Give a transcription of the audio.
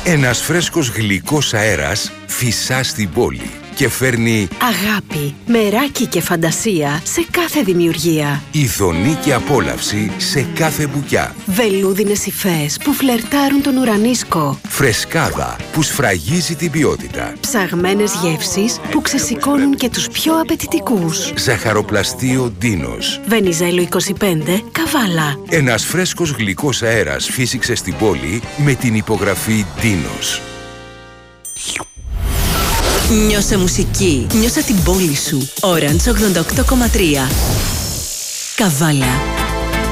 Ένας φρέσκος γλυκός αέρας φυσά στην πόλη και φέρνει αγάπη, μεράκι και φαντασία σε κάθε δημιουργία. ειδονή και απόλαυση σε κάθε μπουκιά. Βελούδινες υφές που φλερτάρουν τον ουρανίσκο. Φρεσκάδα που σφραγίζει την ποιότητα. Ψαγμένες γεύσεις που ξεσηκώνουν και τους πιο απαιτητικούς. Ζαχαροπλαστείο Ντίνος. Βενιζέλο 25, Καβάλα. Ένας φρέσκος γλυκός αέρας φύσηξε στην πόλη με την υπογραφή Ντίνος. Νιώσε μουσική. Νιώσε την πόλη σου. Orange 88,3. Καβάλα.